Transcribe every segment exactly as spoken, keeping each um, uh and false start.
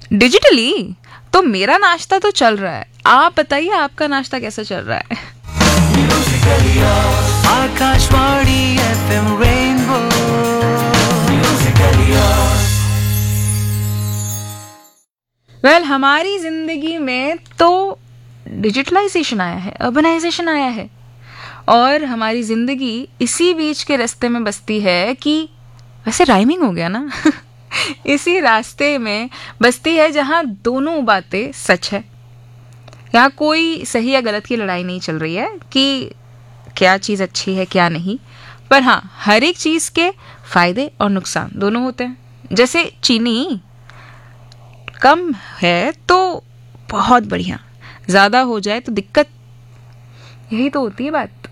Digitally तो मेरा नाश्ता तो चल रहा है, आप बताइए आपका नाश्ता कैसा चल रहा है? Akashvani FM rainbow. Well well, हमारी जिंदगी में तो डिजिटलाइजेशन आया है, अर्बनाइजेशन आया है, और हमारी जिंदगी इसी बीच के रास्ते में बसती है कि वैसे राइमिंग हो गया ना इसी रास्ते में बसती है जहां दोनों बातें सच है। यहाँ कोई सही या गलत की लड़ाई नहीं चल रही है कि क्या चीज़ अच्छी है क्या नहीं, पर हाँ हर एक चीज़ के फायदे और नुकसान दोनों होते हैं। जैसे चीनी कम है तो बहुत बढ़िया, ज़्यादा हो जाए तो दिक्कत, यही तो होती है बात।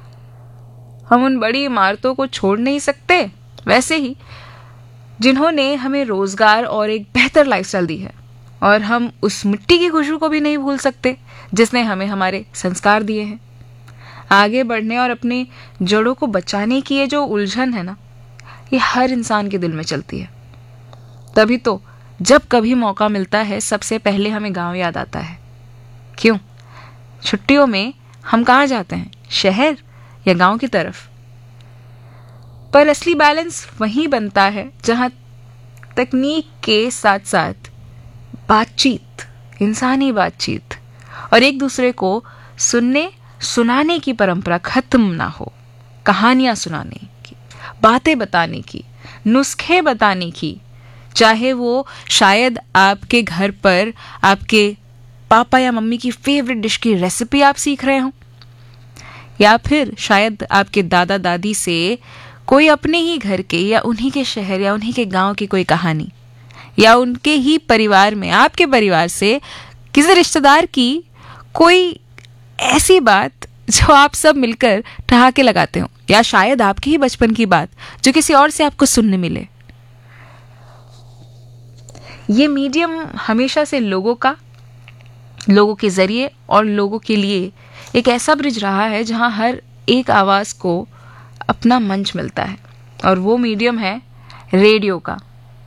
हम उन बड़ी इमारतों को छोड़ नहीं सकते, वैसे ही जिन्होंने हमें रोजगार और एक बेहतर लाइफस्टाइल दी है, और हम उस मिट्टी की खुशबू को भी नहीं भूल सकते जिसने हमें हमारे संस्कार दिए हैं। आगे बढ़ने और अपने जड़ों को बचाने की ये जो उलझन है ना, ये हर इंसान के दिल में चलती है। तभी तो जब कभी मौका मिलता है सबसे पहले हमें गांव याद आता है। क्यों? छुट्टियों में हम कहाँ जाते हैं, शहर या गांव की तरफ? पर असली बैलेंस वहीं बनता है जहां तकनीक के साथ साथ बातचीत, इंसानी बातचीत और एक दूसरे को सुनने सुनाने की परंपरा खत्म ना हो। कहानियां सुनाने की, बातें बताने की, नुस्खे बताने की, चाहे वो शायद आपके घर पर आपके पापा या मम्मी की फेवरेट डिश की रेसिपी आप सीख रहे हो, या फिर शायद आपके दादा दादी से कोई अपने ही घर के या उन्हीं के शहर या उन्हीं के गांव की कोई कहानी, या उनके ही परिवार में आपके परिवार से किसी रिश्तेदार की कोई ऐसी बात जो आप सब मिलकर ठहाके लगाते हो, या शायद आपके ही बचपन की बात जो किसी और से आपको सुनने मिले। ये मीडियम हमेशा से लोगों का, लोगों के जरिए और लोगों के लिए एक ऐसा ब्रिज रहा है जहां हर एक आवाज को अपना मंच मिलता है, और वो मीडियम है रेडियो का।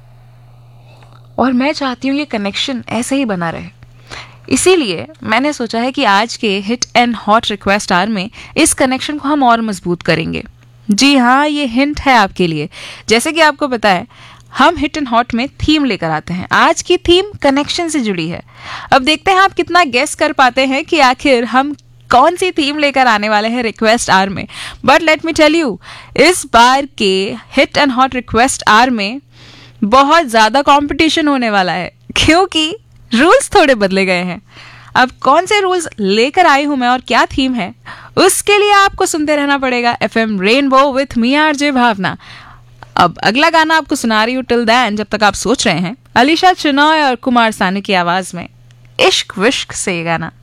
और मैं चाहती हूँ ये कनेक्शन ऐसे ही बना रहे। इसीलिए मैंने सोचा है कि आज के hit and hot request our में इस कनेक्शन को हम और मजबूत करेंगे। जी हाँ, ये हिंट है आपके लिए। जैसे कि आपको पता है, हम हिट एंड हॉट में थीम लेकर आते हैं। आज की थीम कनेक्शन से जुड़ी है। अब देखते हैं आप कितना गेस कर पाते हैं कि आखिर हम कौन सी थीम लेकर आने वाले हैं रिक्वेस्ट आवर में। But let me tell you, इस बार के hit and hot request our में बहुत ज्यादा कंपटीशन होने वाला है, क्योंकि रूल्स थोड़े बदले गए हैं। अब कौन से रूल्स लेकर आई हूं मैं और क्या थीम है, उसके लिए आपको सुनते रहना पड़ेगा FM rainbow with me RJ भावना। अब अगला गाना आपको सुना रही हूँ। टिल देन, जब तक आप सोच रहे हैं, अलीशा चिनॉय और कुमार सानू की आवाज में इश्क विश्क से ये गाना।